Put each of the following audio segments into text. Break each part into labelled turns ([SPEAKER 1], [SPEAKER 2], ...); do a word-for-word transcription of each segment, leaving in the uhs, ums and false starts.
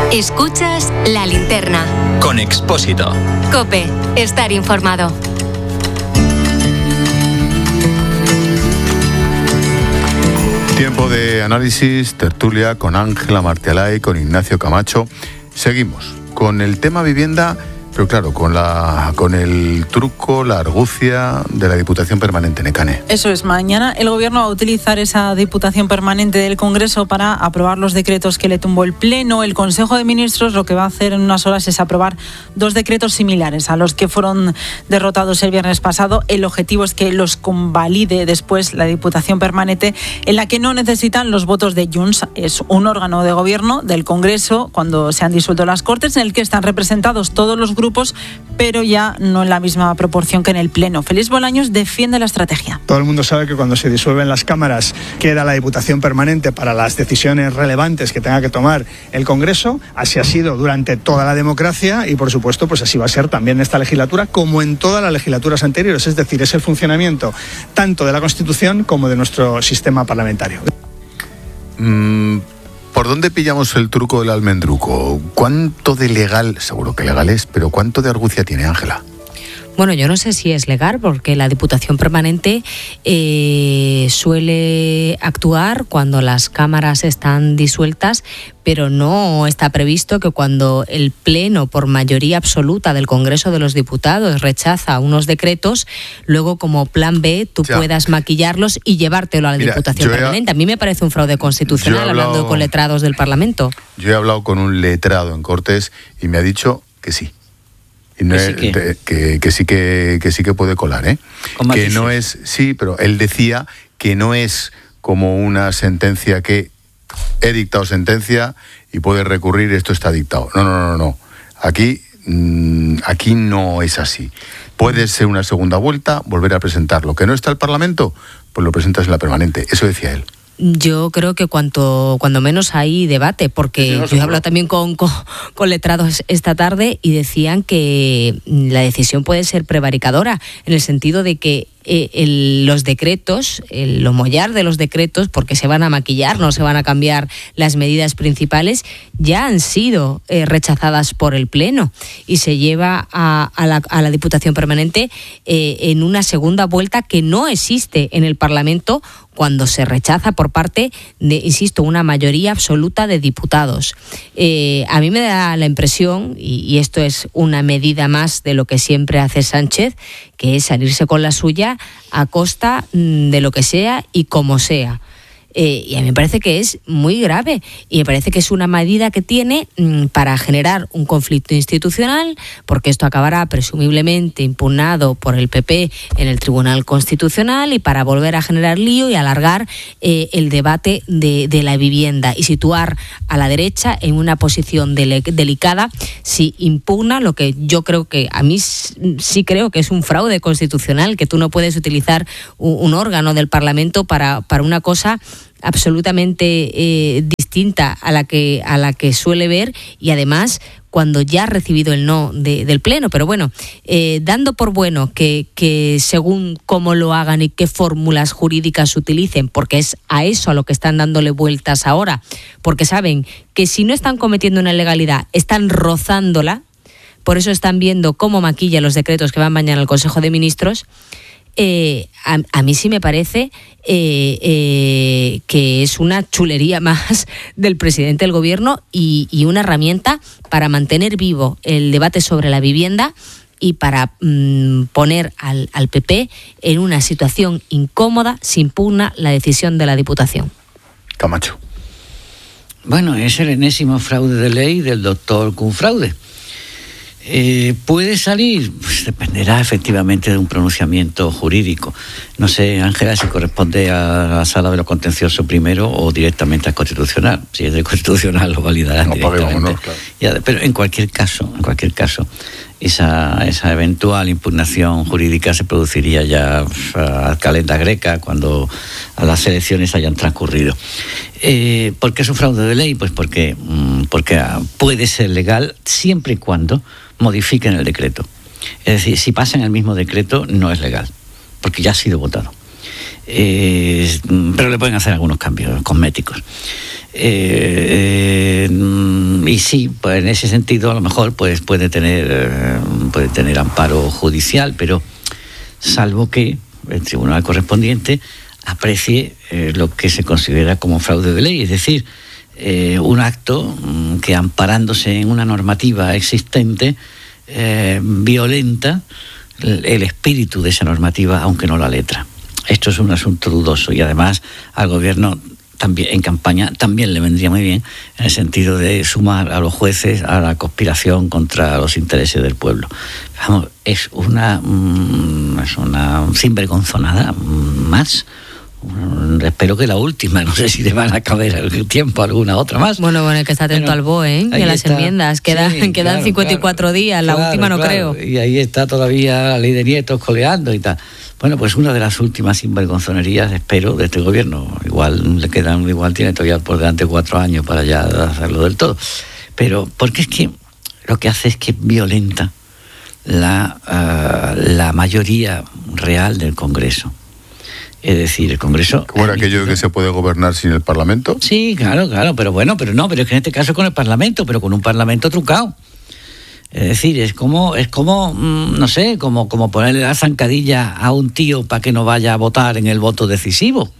[SPEAKER 1] Escuchas La Linterna.
[SPEAKER 2] Con Expósito.
[SPEAKER 1] COPE. Estar informado.
[SPEAKER 3] Tiempo de análisis, tertulia con Ángela Martialay, con Ignacio Camacho. Seguimos con el tema vivienda, pero claro, con la con el truco, la argucia de la Diputación Permanente, Nekane.
[SPEAKER 4] Eso es, mañana el Gobierno va a utilizar esa Diputación Permanente del Congreso para aprobar los decretos que le tumbó el Pleno. El Consejo de Ministros lo que va a hacer en unas horas es aprobar dos decretos similares a los que fueron derrotados el viernes pasado. El objetivo es que los convalide después la Diputación Permanente, en la que no necesitan los votos de Junts. Es un órgano de gobierno del Congreso, cuando se han disuelto las Cortes, en el que están representados todos los grupos, pero ya no en la misma proporción que en el Pleno. Félix Bolaños defiende la estrategia.
[SPEAKER 5] Todo el mundo sabe que cuando se disuelven las cámaras queda la Diputación Permanente para las decisiones relevantes que tenga que tomar el Congreso. Así ha sido durante toda la democracia y, por supuesto, pues así va a ser también en esta legislatura, como en todas las legislaturas anteriores. Es decir, es el funcionamiento tanto de la Constitución como de nuestro sistema parlamentario.
[SPEAKER 3] Mm. ¿Por dónde pillamos el truco del almendruco? ¿Cuánto de legal, seguro que legal es, pero cuánto de argucia tiene, Ángela?
[SPEAKER 6] Bueno, yo no sé si es legal, porque la Diputación Permanente eh, suele actuar cuando las cámaras están disueltas, pero no está previsto que cuando el Pleno, por mayoría absoluta del Congreso de los Diputados, rechaza unos decretos, luego como plan B tú ya puedas maquillarlos y llevártelo a la Mira, Diputación Permanente. He, a mí me parece un fraude constitucional, hablado, hablando con letrados del Parlamento.
[SPEAKER 3] Yo he hablado con un letrado en Cortes y me ha dicho que sí. Y no es, que, que, que sí que, que sí que puede colar, ¿eh? Que no es, sí, pero él decía que no es como una sentencia que he dictado sentencia y puede recurrir, esto está dictado. No, no, no, no. Aquí, mmm, aquí no es así. Puede ser una segunda vuelta, volver a presentarlo. ¿Que no está el Parlamento? Pues lo presentas en la permanente. Eso decía él.
[SPEAKER 6] Yo creo que cuanto cuando menos hay debate, porque sí, yo he hablado también con, con, con letrados esta tarde y decían que la decisión puede ser prevaricadora, en el sentido de que eh, el, los decretos, el homollar de los decretos, porque se van a maquillar, no se van a cambiar las medidas principales, ya han sido eh, rechazadas por el Pleno y se lleva a, a, la, a la Diputación Permanente eh, en una segunda vuelta que no existe en el Parlamento cuando se rechaza por parte de, insisto, una mayoría absoluta de diputados. Eh, a mí me da la impresión, y, y esto es una medida más de lo que siempre hace Sánchez, que es salirse con la suya a costa de lo que sea y como sea. Eh, y a mí me parece que es muy grave y me parece que es una medida que tiene mmm, para generar un conflicto institucional, porque esto acabará presumiblemente impugnado por el P P en el Tribunal Constitucional, y para volver a generar lío y alargar eh, el debate de, de la vivienda y situar a la derecha en una posición dele- delicada si impugna lo que yo creo que, a mí sí creo que es un fraude constitucional, que tú no puedes utilizar un, un órgano del Parlamento para, para una cosa absolutamente eh, distinta a la que a la que suele ver, y además cuando ya ha recibido el no de, del Pleno. Pero bueno, eh, dando por bueno que, que según cómo lo hagan y qué fórmulas jurídicas utilicen, porque es a eso a lo que están dándole vueltas ahora, porque saben que si no están cometiendo una ilegalidad, están rozándola, por eso están viendo cómo maquilla los decretos que van mañana al Consejo de Ministros. Eh, a, a mí sí me parece eh, eh, que es una chulería más del presidente del gobierno y, y una herramienta para mantener vivo el debate sobre la vivienda y para mmm, poner al, al P P en una situación incómoda si impugna la decisión de la Diputación.
[SPEAKER 3] Camacho.
[SPEAKER 7] Bueno, es el enésimo fraude de ley del doctor Cunfraude. Eh, ¿Puede salir? Pues dependerá efectivamente de un pronunciamiento jurídico. No sé, Ángela, si corresponde a la sala de lo contencioso primero o directamente al Constitucional. Si es del Constitucional lo validará no, directamente. No, claro. Ya, pero en cualquier caso, en cualquier caso, esa, esa eventual impugnación jurídica se produciría ya a calenda greca cuando las elecciones hayan transcurrido. Eh, ¿Por qué es un fraude de ley? Pues porque, porque puede ser legal siempre y cuando modifiquen el decreto. Es decir, si pasa en el mismo decreto, no es legal, porque ya ha sido votado. Eh, pero le pueden hacer algunos cambios cosméticos. Eh, eh, y sí, pues en ese sentido a lo mejor pues puede tener puede tener amparo judicial, pero salvo que el tribunal correspondiente aprecie eh, lo que se considera como fraude de ley, es decir, eh, un acto que amparándose en una normativa existente eh, violenta el, el espíritu de esa normativa, aunque no la letra. Esto es un asunto dudoso y además al gobierno también en campaña también le vendría muy bien en el sentido de sumar a los jueces a la conspiración contra los intereses del pueblo. Vamos, es una es una sinvergonzonada más. Espero que la última, no sé si le van a caber el tiempo alguna otra más.
[SPEAKER 6] Bueno, bueno, hay que estar atento bueno, al B O E, ¿eh? Y a las está. enmiendas. Quedan, sí, quedan claro, cincuenta y cuatro claro, días, la claro, última no
[SPEAKER 7] claro.
[SPEAKER 6] creo.
[SPEAKER 7] Y ahí está todavía la ley de nietos coleando y tal. Bueno, pues una de las últimas sinvergonzonerías, espero, de este gobierno. Igual le quedan, igual tiene todavía por delante cuatro años para ya hacerlo del todo. Pero, porque es que lo que hace es que violenta la, uh, la mayoría real del Congreso. Es decir, el Congreso...
[SPEAKER 3] ¿Cómo era aquello de que se puede gobernar sin el Parlamento?
[SPEAKER 7] Sí, claro, claro, pero bueno, pero no, pero es que en este caso con el Parlamento, pero con un Parlamento trucado. Es decir, es como, es como no sé, como, como ponerle la zancadilla a un tío para que no vaya a votar en el voto decisivo.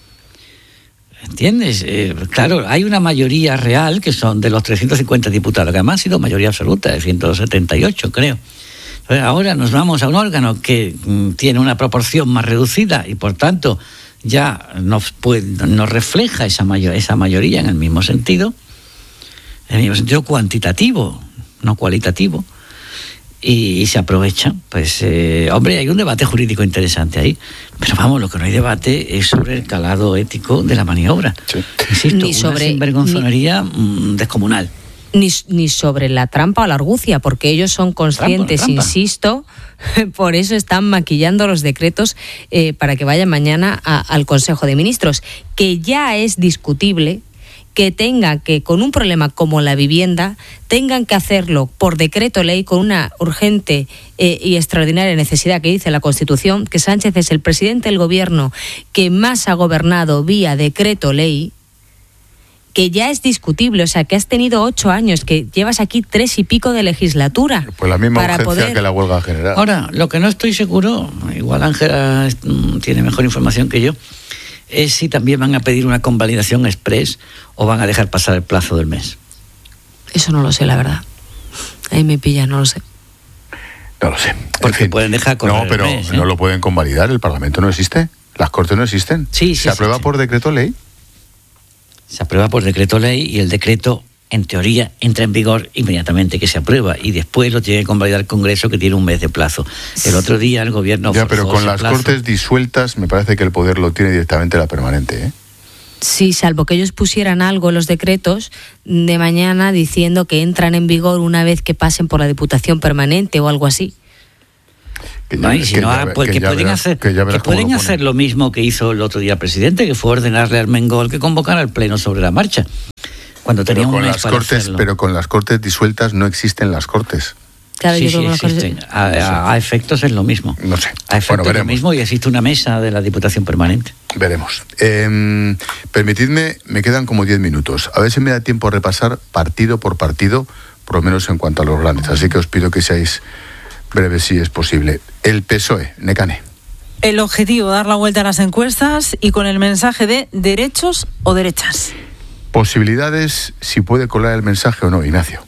[SPEAKER 7] ¿Entiendes? Eh, claro, hay una mayoría real que son de los trescientos cincuenta diputados, que además ha sido mayoría absoluta, de ciento setenta y ocho, creo. Ahora nos vamos a un órgano que mm, tiene una proporción más reducida y por tanto ya nos, puede, nos refleja esa, mayor, esa mayoría en el mismo sentido, en el mismo sentido cuantitativo, no cualitativo, y, y se aprovecha. Pues, eh, hombre, hay un debate jurídico interesante ahí, pero vamos, lo que no hay debate es sobre el calado ético de la maniobra. Sí. Insisto,
[SPEAKER 6] ni sobre,
[SPEAKER 7] una sinvergonzonería ni... descomunal.
[SPEAKER 6] Ni, ni sobre la trampa o la argucia, porque ellos son conscientes, trampa, trampa. insisto, por eso están maquillando los decretos eh, para que vayan mañana a, al Consejo de Ministros, que ya es discutible que tengan que, con un problema como la vivienda, tengan que hacerlo por decreto ley con una urgente eh, y extraordinaria necesidad que dice la Constitución, que Sánchez es el presidente del gobierno que más ha gobernado vía decreto ley, que ya es discutible, o sea, que has tenido ocho años, que llevas aquí tres y pico de legislatura.
[SPEAKER 3] Pues la misma
[SPEAKER 6] para
[SPEAKER 3] urgencia
[SPEAKER 6] poder...
[SPEAKER 3] que la huelga general.
[SPEAKER 7] Ahora, lo que no estoy seguro, igual Ángela tiene mejor información que yo, es si también van a pedir una convalidación express o van a dejar pasar el plazo del mes.
[SPEAKER 6] Eso no lo sé, la verdad. Ahí me pilla, no lo sé.
[SPEAKER 3] No lo sé.
[SPEAKER 7] Porque en fin, pueden dejar correr
[SPEAKER 3] No, pero
[SPEAKER 7] el mes, ¿eh?
[SPEAKER 3] No lo pueden convalidar, el Parlamento no existe, las Cortes no existen.
[SPEAKER 7] Sí, sí,
[SPEAKER 3] Se aprueba
[SPEAKER 7] sí, sí.
[SPEAKER 3] por decreto ley.
[SPEAKER 7] Se aprueba por decreto ley y el decreto, en teoría, entra en vigor inmediatamente que se aprueba y después lo tiene que convalidar el Congreso, que tiene un mes de plazo. El otro día el gobierno...
[SPEAKER 3] Ya, pero con las plazo. Cortes disueltas me parece que el poder lo tiene directamente la permanente, ¿eh?
[SPEAKER 6] Sí, salvo que ellos pusieran algo en los decretos de mañana diciendo que entran en vigor una vez que pasen por la Diputación Permanente o algo así.
[SPEAKER 7] Que ya, no, y si que no, ya, pues, que, que pueden, verás, hacer, que que pueden lo hacer lo mismo que hizo el otro día el presidente, que fue ordenarle a Armengol que convocara el pleno sobre la marcha. Cuando tenía un mes para
[SPEAKER 3] cortes,
[SPEAKER 7] hacerlo.
[SPEAKER 3] Pero con las Cortes disueltas no existen las Cortes.
[SPEAKER 6] Claro,
[SPEAKER 7] sí,
[SPEAKER 6] yo
[SPEAKER 7] sí,
[SPEAKER 6] creo
[SPEAKER 7] existen.
[SPEAKER 6] Que...
[SPEAKER 7] A, a, a efectos es lo mismo.
[SPEAKER 3] No sé.
[SPEAKER 7] A efectos bueno, es lo mismo y existe una mesa de la Diputación Permanente.
[SPEAKER 3] Veremos. Eh, permitidme, me quedan como diez minutos. A ver si me da tiempo a repasar partido por partido, por lo menos en cuanto a los grandes. Así que os pido que seáis breves si es posible. El P S O E, Nekane.
[SPEAKER 4] El objetivo, dar la vuelta a las encuestas y con el mensaje de derechos o derechas.
[SPEAKER 3] Posibilidades, si puede colar el mensaje o no, Ignacio.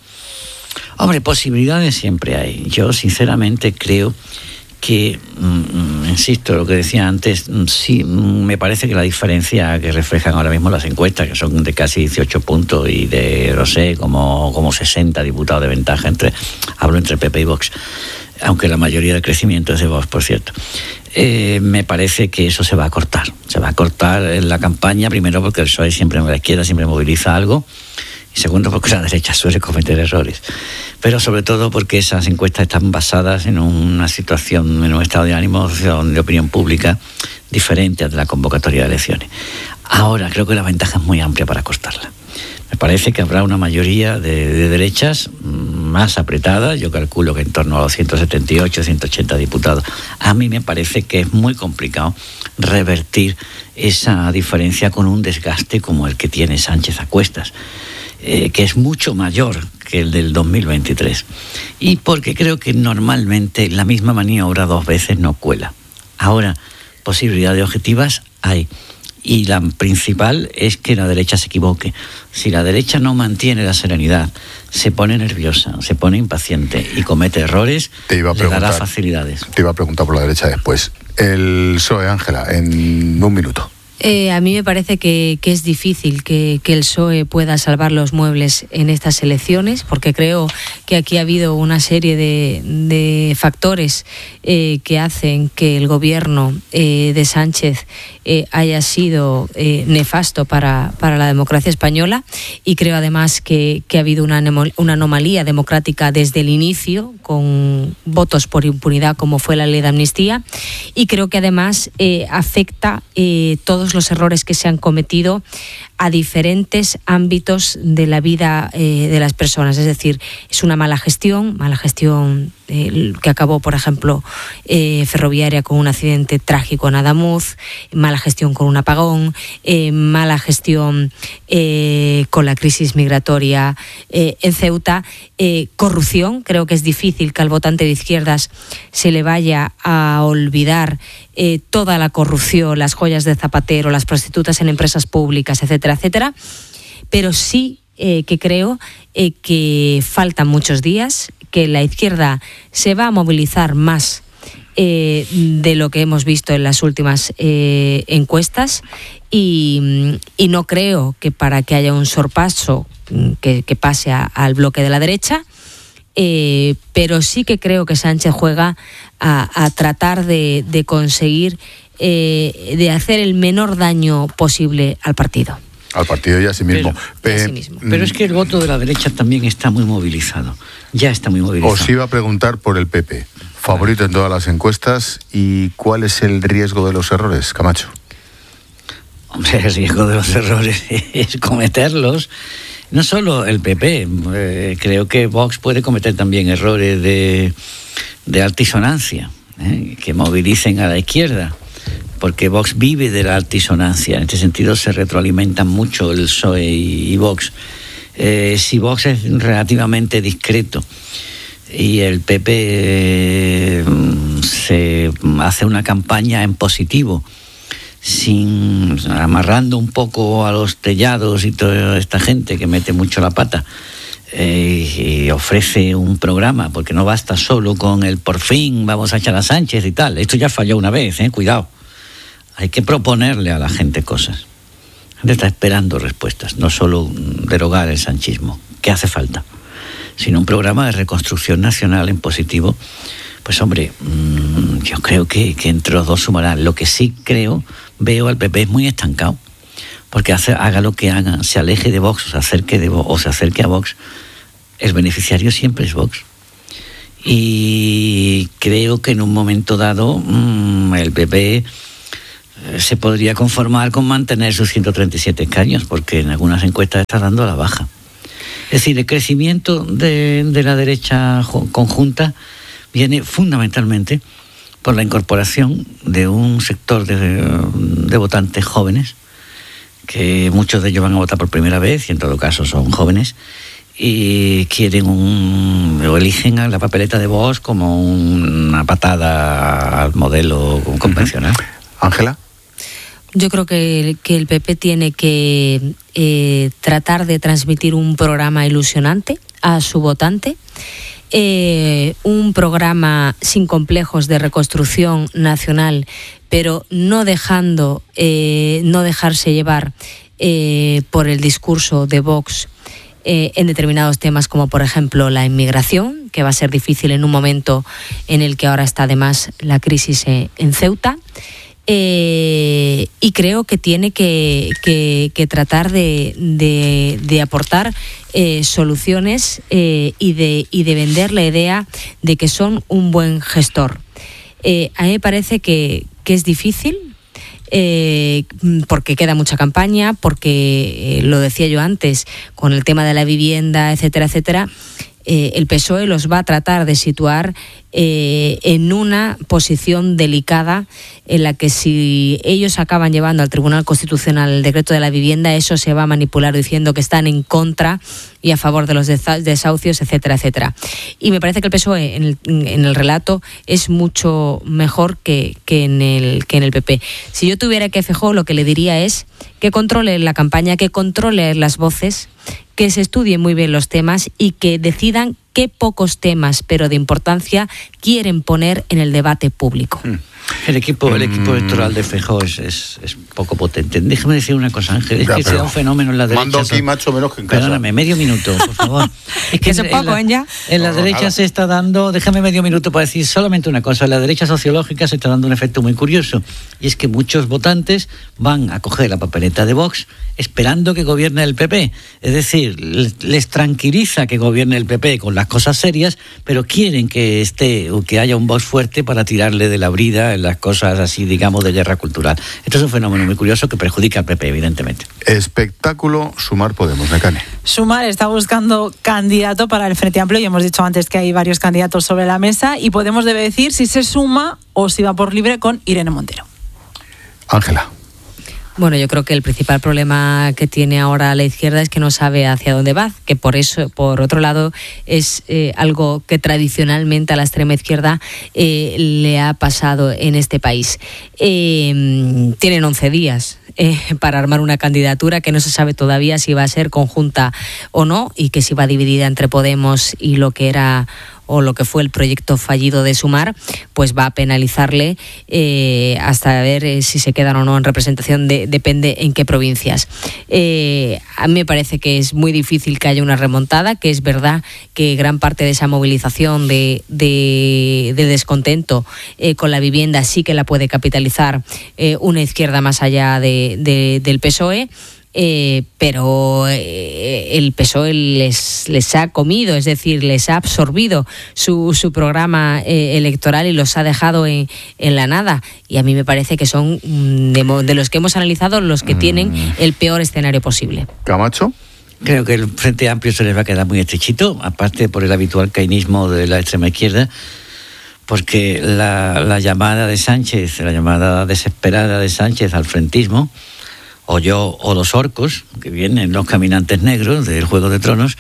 [SPEAKER 7] Hombre, posibilidades siempre hay. Yo sinceramente creo que, mm, insisto, lo que decía antes, sí, me parece que la diferencia que reflejan ahora mismo las encuestas, que son de casi dieciocho puntos y de, no sé, como, como sesenta diputados de ventaja, entre hablo entre P P y Vox, aunque la mayoría del crecimiento es de Vox, por cierto. Eh, me parece que eso se va a cortar. Se va a cortar en la campaña, primero porque el P S O E siempre, la izquierda siempre moviliza algo, y segundo porque la derecha suele cometer errores. Pero sobre todo porque esas encuestas están basadas en una situación, en un estado de ánimo, de opinión pública diferente a de la convocatoria de elecciones. Ahora creo que la ventaja es muy amplia para cortarla. Me parece que habrá una mayoría de, de derechas más apretada, yo calculo que en torno a los ciento setenta y ocho, ciento ochenta diputados. A mí me parece que es muy complicado revertir esa diferencia con un desgaste como el que tiene Sánchez a cuestas. eh, que es mucho mayor que el del dos mil veintitrés. Y porque creo que normalmente la misma maniobra dos veces no cuela. Ahora, posibilidades objetivas hay. Y la principal es que la derecha se equivoque. Si la derecha no mantiene la serenidad, se pone nerviosa, se pone impaciente y comete errores,
[SPEAKER 3] te iba a
[SPEAKER 7] le dará facilidades.
[SPEAKER 3] Te iba a preguntar por la derecha después. El P S O E, Ángela, en un minuto.
[SPEAKER 6] Eh, a mí me parece que, que es difícil que, que el P S O E pueda salvar los muebles en estas elecciones, porque creo que aquí ha habido una serie de, de factores eh, que hacen que el gobierno eh, de Sánchez eh, haya sido eh, nefasto para, para la democracia española, y creo además que, que ha habido una, una anomalía democrática desde el inicio, con votos por impunidad como fue la ley de amnistía, y creo que además eh, afecta eh, todos los errores que se han cometido a diferentes ámbitos de la vida eh, de las personas. Es decir, es una mala gestión, mala gestión eh, que acabó, por ejemplo, eh, ferroviaria con un accidente trágico en Adamuz, mala gestión con un apagón, eh, mala gestión eh, con la crisis migratoria eh, en Ceuta, eh, corrupción. Creo que es difícil que al votante de izquierdas se le vaya a olvidar eh, toda la corrupción, las joyas de Zapatero, las prostitutas en empresas públicas, etcétera, etcétera, pero sí eh, que creo eh, que faltan muchos días, que la izquierda se va a movilizar más eh, de lo que hemos visto en las últimas eh, encuestas, y, y no creo que para que haya un sorpaso que, que pase a, al bloque de la derecha, eh, pero sí que creo que Sánchez juega a, a tratar de, de conseguir eh, de hacer el menor daño posible al partido.
[SPEAKER 3] Al partido y a sí mismo.
[SPEAKER 7] Pero,
[SPEAKER 3] Pe-
[SPEAKER 7] sí mismo. Pero es que el voto de la derecha también está muy movilizado. Ya está muy movilizado.
[SPEAKER 3] Os iba a preguntar por el P P. Favorito en todas las encuestas. ¿Y cuál es el riesgo de los errores, Camacho?
[SPEAKER 7] Hombre, el riesgo de los errores es cometerlos. No solo el P P. Eh, creo que Vox puede cometer también errores de, de altisonancia, eh, que movilicen a la izquierda. Porque Vox vive de la altisonancia. En este sentido se retroalimentan mucho el P S O E y, y Vox. Eh, si Vox es relativamente discreto y el P P eh, se hace una campaña en positivo, sin amarrando un poco a los tellados y toda esta gente que mete mucho la pata, eh, y ofrece un programa, porque no basta solo con el por fin vamos a echar a Sánchez y tal. Esto ya falló una vez, eh, cuidado. Hay que proponerle a la gente cosas. La gente está esperando respuestas, no solo derogar el sanchismo, que hace falta, sino un programa de reconstrucción nacional en positivo. Pues hombre, mmm, yo creo que, que entre los dos sumarán. Lo que sí creo, veo al P P es muy estancado, porque hace, haga lo que haga, se aleje de Vox o se acerque, de, o se acerque a Vox, el beneficiario siempre es Vox. Y creo que en un momento dado mmm, el P P se podría conformar con mantener sus ciento treinta y siete escaños, porque en algunas encuestas está dando a la baja. Es decir, el crecimiento de, de la derecha conjunta viene fundamentalmente por la incorporación de un sector de, de votantes jóvenes, que muchos de ellos van a votar por primera vez, y en todo caso son jóvenes, y quieren un, o eligen a la papeleta de Vox como una patada al modelo convencional.
[SPEAKER 3] Ángela.
[SPEAKER 6] Yo creo que, que el P P tiene que eh, tratar de transmitir un programa ilusionante a su votante, eh, un programa sin complejos de reconstrucción nacional, pero no dejando, eh, no dejarse llevar eh, por el discurso de Vox eh, en determinados temas, como por ejemplo la inmigración, que va a ser difícil en un momento en el que ahora está además la crisis en, en Ceuta. Eh, y creo que tiene que, que, que tratar de, de, de aportar eh, soluciones eh, y, de, y de vender la idea de que son un buen gestor. Eh, a mí me parece que, que es difícil, eh, porque queda mucha campaña, porque, eh, lo decía yo antes, con el tema de la vivienda, etcétera, etcétera, eh, el P S O E los va a tratar de situar eh, en una posición delicada en la que si ellos acaban llevando al Tribunal Constitucional el decreto de la vivienda, eso se va a manipular diciendo que están en contra y a favor de los desahucios, etcétera, etcétera. Y me parece que el P S O E en el, en el relato es mucho mejor que, que, en el, que en el P P. Si yo tuviera que Feijóo, lo que le diría es que controle la campaña, que controle las voces, que se estudien muy bien los temas y que decidan qué pocos temas, pero de importancia, quieren poner en el debate público.
[SPEAKER 7] Mm. El equipo, el equipo electoral de Feijóo es, es, es poco potente. Déjame decir una cosa, Ángel, es ya, que se da un fenómeno en la derecha.
[SPEAKER 3] Mando aquí macho menos que en casa.
[SPEAKER 7] Perdóname, medio minuto, por favor.
[SPEAKER 6] Es que eso es poco, ¿eh? Ya.
[SPEAKER 7] En la no, derecha nada. Se está dando, déjame medio minuto para decir solamente una cosa, en la derecha sociológica se está dando un efecto muy curioso, y es que muchos votantes van a coger la papeleta de Vox esperando que gobierne el P P. Es decir, les tranquiliza que gobierne el P P con las cosas serias, pero quieren que esté o que haya un Vox fuerte para tirarle de la brida en las cosas así, digamos, de guerra cultural. Esto es un fenómeno muy curioso que perjudica al P P, evidentemente.
[SPEAKER 3] Espectáculo Sumar Podemos, Necane.
[SPEAKER 4] Sumar está buscando candidato para el Frente Amplio y hemos dicho antes que hay varios candidatos sobre la mesa y Podemos debe decir si se suma o si va por libre con Irene Montero.
[SPEAKER 3] Ángela.
[SPEAKER 6] Bueno, yo creo que el principal problema que tiene ahora la izquierda es que no sabe hacia dónde va, que por eso, por otro lado, es eh, algo que tradicionalmente a la extrema izquierda eh, le ha pasado en este país. Eh, tienen once días eh, para armar una candidatura que no se sabe todavía si va a ser conjunta o no, y que si va dividida entre Podemos y lo que era o lo que fue el proyecto fallido de Sumar, pues va a penalizarle eh, hasta ver eh, si se quedan o no en representación, de, depende en qué provincias. Eh, a mí me parece que es muy difícil que haya una remontada, que es verdad que gran parte de esa movilización de, de, de descontento eh, con la vivienda sí que la puede capitalizar eh, una izquierda más allá de, de, del P S O E. Eh, pero eh, el P S O E les, les ha comido, es decir, les ha absorbido su, su programa eh, electoral y los ha dejado en, en la nada. Y a mí me parece que son de, de los que hemos analizado los que mm. tienen el peor escenario posible.
[SPEAKER 3] ¿Camacho?
[SPEAKER 7] Creo que el Frente Amplio se les va a quedar muy estrechito, aparte por el habitual cainismo de la extrema izquierda, porque la, la llamada de Sánchez, la llamada desesperada de Sánchez al frentismo, o yo o los orcos, que vienen los caminantes negros del Juego de Tronos,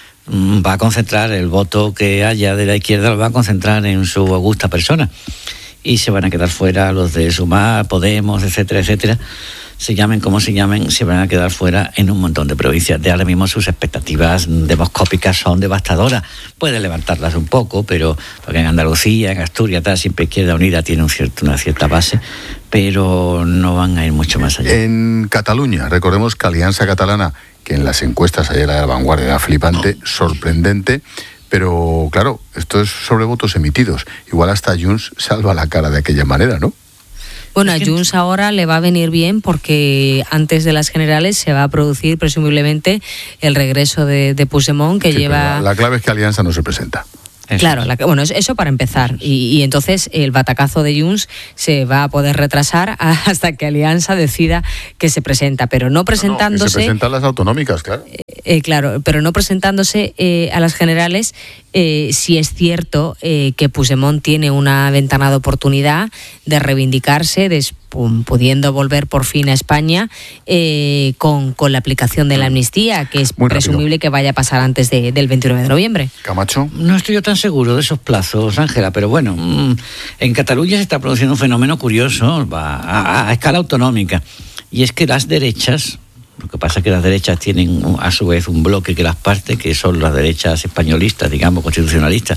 [SPEAKER 7] va a concentrar el voto que haya de la izquierda, lo va a concentrar en su augusta persona. Y se van a quedar fuera los de Sumar, Podemos, etcétera, etcétera. Se llamen como se llamen, se van a quedar fuera en un montón de provincias. De ahora mismo sus expectativas demoscópicas son devastadoras. Puede levantarlas un poco, pero porque en Andalucía, en Asturias, tal, siempre Izquierda Unida tiene un cierto, una cierta base, pero no van a ir mucho más allá.
[SPEAKER 3] En Cataluña, recordemos que Alianza Catalana, que en las encuestas ayer la de la Vanguardia era flipante, sorprendente, pero claro, esto es sobre votos emitidos. Igual hasta Junts salva la cara de aquella manera, ¿no?
[SPEAKER 6] Bueno, a Junts ahora le va a venir bien porque antes de las generales se va a producir presumiblemente el regreso de, de Puigdemont, que sí, lleva...
[SPEAKER 3] La, la clave es que Alianza no se presenta.
[SPEAKER 6] Eso. Claro, la, bueno, eso para empezar. Y, y entonces el batacazo de Junts se va a poder retrasar hasta que Alianza decida que se presenta, pero no presentándose... No, no,
[SPEAKER 3] que se presentan las autonómicas, claro.
[SPEAKER 6] Eh, eh, claro, pero no presentándose eh, a las generales. Eh, sí es cierto eh, que Puigdemont tiene una ventana de oportunidad de reivindicarse, de pudiendo volver por fin a España eh, con, con la aplicación de la amnistía, que es Muy presumible rápido. Que vaya a pasar antes de, del veintinueve de noviembre.
[SPEAKER 3] Camacho.
[SPEAKER 7] No estoy yo tan seguro de esos plazos, Ángela, pero bueno, en Cataluña se está produciendo un fenómeno curioso a, a, a escala autonómica, y es que las derechas, lo que pasa es que las derechas tienen a su vez un bloque que las parte, que son las derechas españolistas, digamos, constitucionalistas,